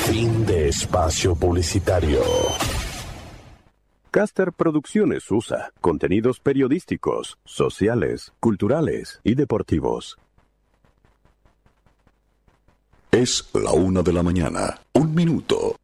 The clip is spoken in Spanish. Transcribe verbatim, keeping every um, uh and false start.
Fin de espacio publicitario. Caster Producciones U S A. Contenidos periodísticos, sociales, culturales y deportivos. Es la una de la mañana. Un minuto.